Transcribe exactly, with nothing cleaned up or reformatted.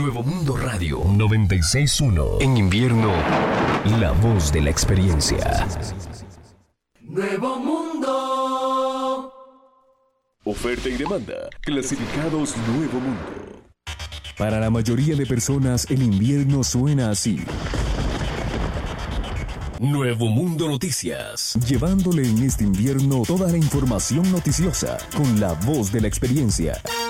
Nuevo Mundo Radio noventa y seis punto uno. En invierno, la voz de la experiencia. Nuevo Mundo. Oferta y demanda. Clasificados Nuevo Mundo. Para la mayoría de personas, el invierno suena así. Nuevo Mundo Noticias. Llevándole en este invierno toda la información noticiosa con la voz de la experiencia.